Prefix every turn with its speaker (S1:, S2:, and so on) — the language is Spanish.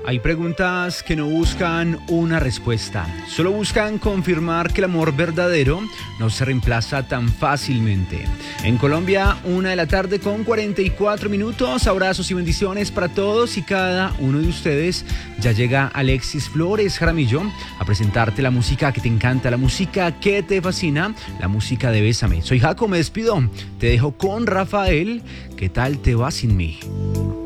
S1: Hay preguntas que no buscan una respuesta, solo buscan confirmar que el amor verdadero no se reemplaza tan fácilmente. En Colombia, 1:44 p.m. Abrazos y bendiciones para todos y cada uno de ustedes. Ya llega Alexis Flores Jaramillo a presentarte la música que te encanta, la música que te fascina, la música de Bésame. Soy Jaco, me despido. Te dejo con Rafael. ¿Qué tal te va sin mí?